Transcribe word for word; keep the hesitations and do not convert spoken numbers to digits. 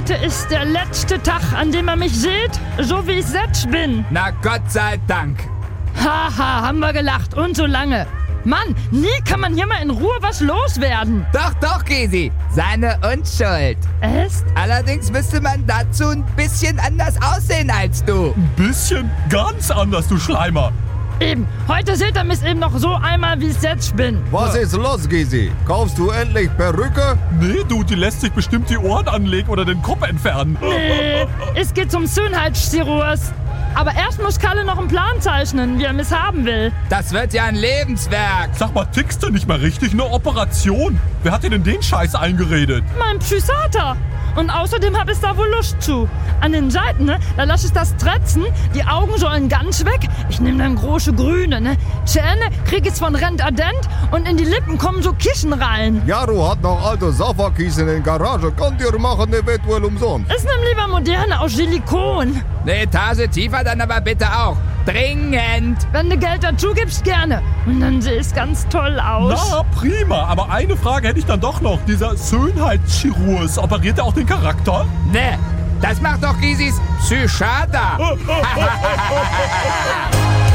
Heute ist der letzte Tag, an dem ihr mich seht, so wie ich jetzt bin. Na Gott sei Dank. Haha, haben wir gelacht und so lange. Mann, nie kann man hier mal in Ruhe was loswerden. Doch, doch, Gysi. Seine Unschuld. Echt? Allerdings müsste man dazu ein bisschen anders aussehen als du. Ein bisschen ganz anders, du Schleimer. Eben, heute seht ihr mich eben noch so einmal, wie ich jetzt bin. Was ist los, Gysi? Kaufst du endlich Perücke? Nee, du, die lässt sich bestimmt die Ohren anlegen oder den Kopf entfernen. Nee, es geht zum Schönheitschirurg. Aber erst muss Kalle noch einen Plan zeichnen, wie er mich haben will. Das wird ja ein Lebenswerk. Sag mal, tickst du nicht mal richtig? Eine Operation? Wer hat dir denn den Scheiß eingeredet? Mein Psychiater. Und außerdem hab ich da wohl Lust zu. An den Seiten, ne, da lass ich das tretzen. Die Augen sollen ganz weg. Ich nehme dann große Grüne, ne. Zähne krieg ich von Rent-A-Dent und in die Lippen kommen so Kissen rein. Jaro hat noch alte Safakissen in der Garage. Könnt ihr machen, eventuell umsonst. Ich nehm lieber moderne aus Silikon. Eine Etage tiefer dann aber bitte auch. Dringend. Wenn du Geld dazu gibst, gerne. Und dann sehe ich ganz toll aus. Na, prima. Aber eine Frage hätte ich dann doch noch. Dieser Schönheitschirurg, operiert er auch den Charakter? Ne, das macht doch Gysis Psychiater.